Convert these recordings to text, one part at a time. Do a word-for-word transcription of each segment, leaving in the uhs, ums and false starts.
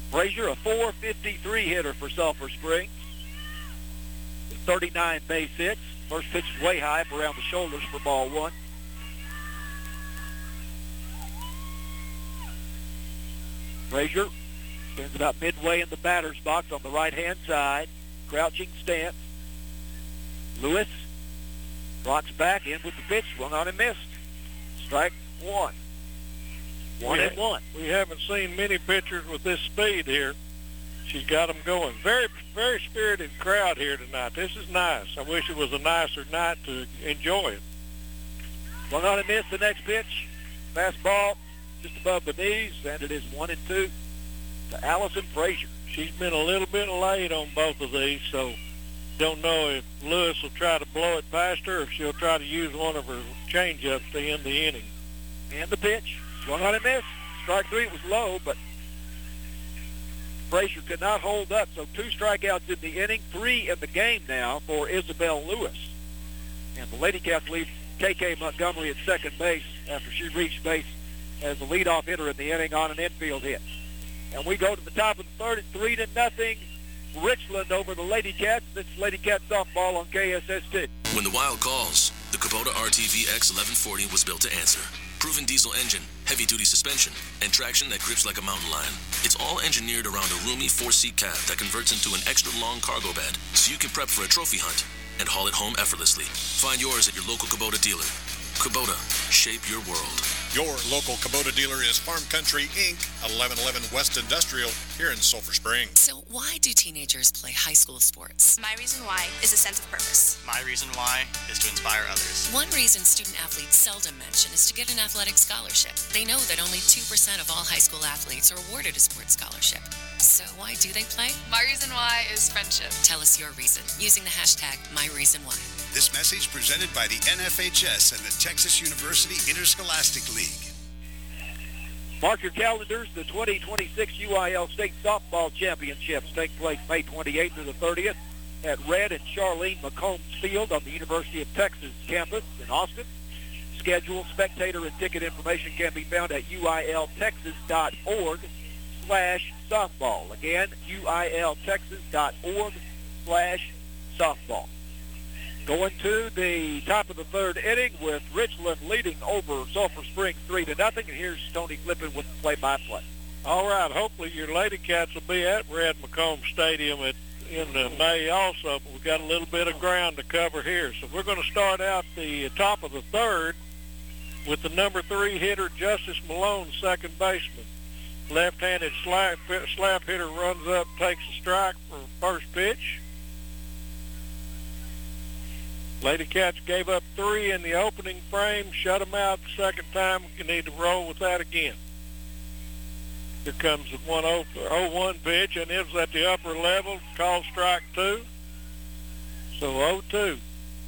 Frazier, a four fifty-three hitter for Sulphur Springs. With thirty-nine base hits. First pitch is way high up around the shoulders for ball one. Frazier stands about midway in the batter's box on the right-hand side. Crouching stance. Lewis rocks back in with the pitch. Swung on and missed. Strike one. One we and one. We haven't seen many pitchers with this speed here. She's got them going. Very, very spirited crowd here tonight. This is nice. I wish it was a nicer night to enjoy it. Swung on and missed the next pitch. Fastball just above the knees, and it is one and two to Allison Frazier. She's been a little bit late on both of these, so don't know if Lewis will try to blow it past her or if she'll try to use one of her change-ups to end the inning. And the pitch. Swung on and missed. Strike three. It was low, but Frazier could not hold up. So two strikeouts in the inning, three in the game now for Isabel Lewis. And the Lady Cats leave K K Montgomery at second base after she reached base as the leadoff hitter in the inning on an infield hit. And we go to the top of the third at three to nothing. Richland over the Lady Cats. This is Lady Cats softball on K S S two. When the Wild calls, the Kubota R T V X eleven forty was built to answer. Proven diesel engine, heavy-duty suspension, and traction that grips like a mountain lion. It's all engineered around a roomy four-seat cab that converts into an extra-long cargo bed, so you can prep for a trophy hunt and haul it home effortlessly. Find yours at your local Kubota dealer. Kubota, shape your world. Your local Kubota dealer is Farm Country, Incorporated, eleven eleven West Industrial, here in Sulphur Springs. So why do teenagers play high school sports? My reason why is a sense of purpose. My reason why is to inspire others. One reason student athletes seldom mention is to get an athletic scholarship. They know that only two percent of all high school athletes are awarded a sports scholarship. So why do they play? My reason why is friendship. Tell us your reason using the hashtag MyReasonWhy. This message presented by the N F H S and the Texas University Interscholastic League. Mark your calendars. The twenty twenty-six U I L State Softball Championships take place May twenty-eighth through the thirtieth at Red and Charlene McCombs Field on the University of Texas campus in Austin. Schedule, spectator, and ticket information can be found at uiltexas.org slash softball. Again, uiltexas.org slash softball. Going to the top of the third inning with Richland leading over Sulphur Springs three to nothing. And here's Tony Flippin with the play-by-play. All right, hopefully your Lady Cats will be at Red McComb Stadium at, in uh, May also, but we've got a little bit of ground to cover here. So we're going to start out the top of the third with the number three hitter, Justice Malone, second baseman. Left-handed slap, slap hitter runs up, takes a strike for first pitch. Lady Cats gave up three in the opening frame, shut them out the second time. You need to roll with that again. Here comes the one oh one pitch, and it was at the upper level, called strike two. So oh two.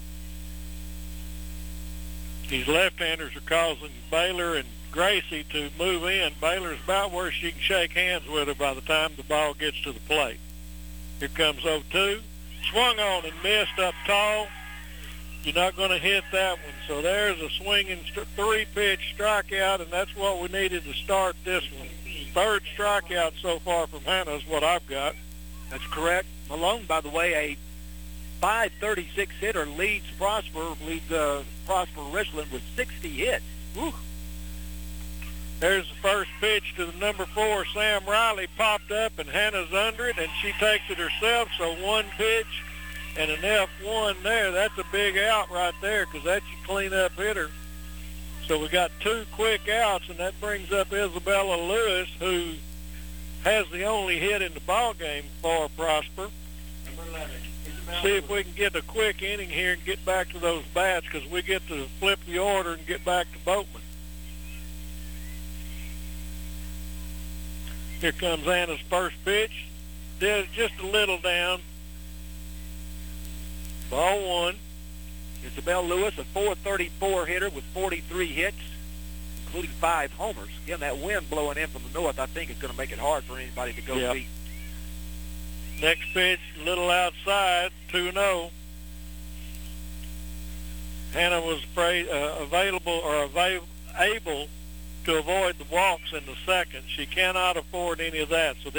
These left-handers are causing Baylor and Gracie to move in. Baylor's about where she can shake hands with her by the time the ball gets to the plate. Here comes oh two. Swung on and missed up tall. You're not going to hit that one. So there's a swinging st- three-pitch strikeout, and that's what we needed to start this one. Third strikeout so far from Hannah is what I've got. That's correct. Malone, by the way, a five thirty-six hitter, leads Prosper, leads uh, Prosper Richland with sixty hits. Woo. There's the first pitch to the number four, Sam Riley, popped up, and Hannah's under it, and she takes it herself, so one pitch and an F one there. That's a big out right there because that's your cleanup hitter. So we got two quick outs, and that brings up Isabella Lewis, who has the only hit in the ball game for Prosper. See if we can get a quick inning here and get back to those bats because we get to flip the order and get back to Boatman. Here comes Anna's first pitch. Did just a little down. Ball one. Isabel Lewis, a four thirty-four hitter with forty-three hits, including five homers. Again, that wind blowing in from the north, I think, is going to make it hard for anybody to go yep. deep. Next pitch, a little outside, two oh. Hannah was afraid, uh, available or avail- able to avoid the walks in the second. She cannot afford any of that. So